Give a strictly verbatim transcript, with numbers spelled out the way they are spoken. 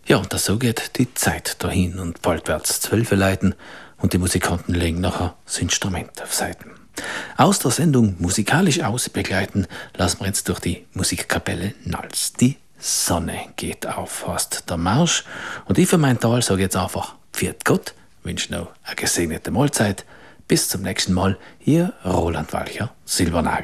Ja, und das so geht die Zeit dahin und bald wird's zwölfe leiten und die Musikanten legen nachher das Instrument auf Seiten. Aus der Sendung musikalisch ausbegleiten lassen wir jetzt durch die Musikkapelle Nals. Die Sonne geht auf, heißt der Marsch. Und ich für meinen Teil sage jetzt einfach Pfiat Gott, wünsche noch eine gesegnete Mahlzeit. Bis zum nächsten Mal, Ihr Roland Walcher, Silbernagel.